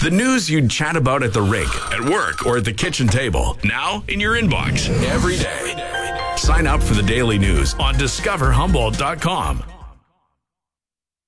The news you'd chat about at the rink, at work, or at the kitchen table. Now in your inbox every day. Sign up for the daily news on discoverhumboldt.com.